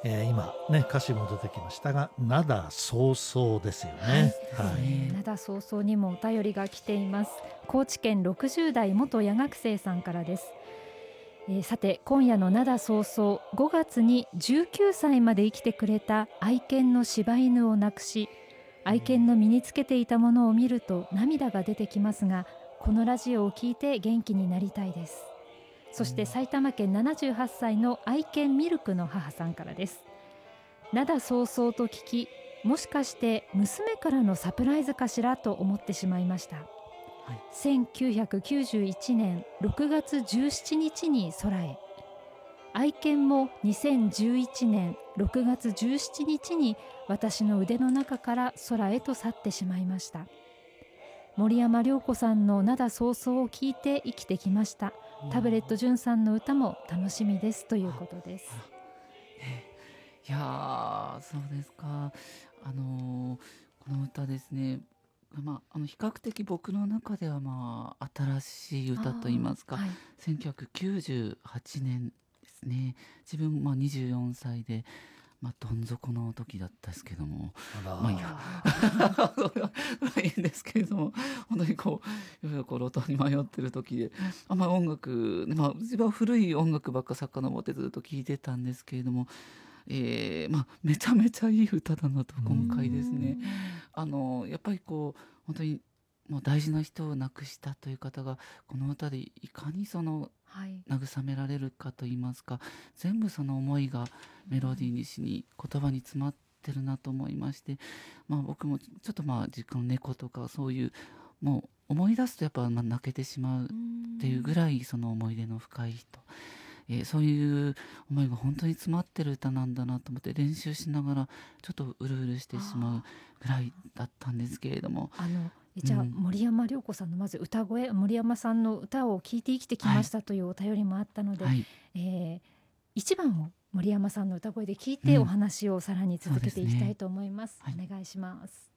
今ね歌詞も出てきましたが灘そうそうですよね。はい、 灘そうそうにもお便りが来ています。高知県60代元夜学生さんからです。さて今夜の灘そうそう5月に19歳まで生きてくれた愛犬の柴犬を亡くし、愛犬の身につけていたものを見ると涙が出てきますが、このラジオを聞いて元気になりたいです。そして埼玉県78歳の愛犬ミルクの母さんからです。灘そうそうと聞き、もしかして娘からのサプライズかしらと思ってしまいました。1991年6月17日に空へ、愛犬も2011年6月17日に私の腕の中から空へと去ってしまいました。森山良子さんの灘そうそうを聞いて生きてきました。タブレット純さんの歌も楽しみですということです。 いやそうですか。この歌ですね、比較的僕の中では新しい歌といいますか、 はい、 1998年ですね。自分24歳で、どん底の時だったですけども、いやそれはいいんですけれども、本当にいろいろ路頭に迷ってる時で、音楽、一番古い音楽ばっか遡ってずっと聴いてたんですけれども、めちゃめちゃいい歌だなと今回ですね。やっぱり本当にもう大事な人を亡くしたという方がこの歌でいかに慰められるかといいますか、全部その思いがメロディーに言葉に詰まってるなと思いまして、僕もちょっと実家の猫とかそういう、もう思い出すとやっぱ泣けてしまうっていうぐらいその思い出の深い人、そういう思いが本当に詰まってる歌なんだなと思って練習しながらちょっとうるうるしてしまうぐらいだったんですけれども、 じゃあ森山良子さんのまず歌声、森山さんの歌を聴いて生きてきましたというお便りもあったので、1番を森山さんの歌声で聴いてお話をさらに続けていきたいと思います。お願いします。